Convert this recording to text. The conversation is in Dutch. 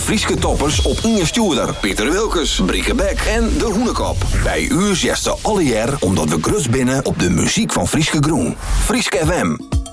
Frieske toppers op Inge Stuurder, Pieter Wilkes, Brieke Beck en De Hoenekop. Bij u zegt ze alle jaar omdat we grut binnen op de muziek van Frieske Groen. Frieske FM.